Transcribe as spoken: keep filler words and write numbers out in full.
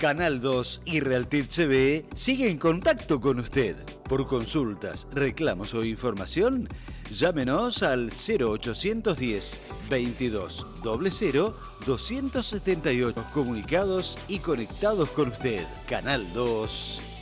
Canal dos y Realtit C V sigue en contacto con usted. Por consultas, reclamos o información, llámenos al cero ochocientos diez, veintidós, cero cero, doscientos setenta y ocho. Comunicados y conectados con usted. Canal dos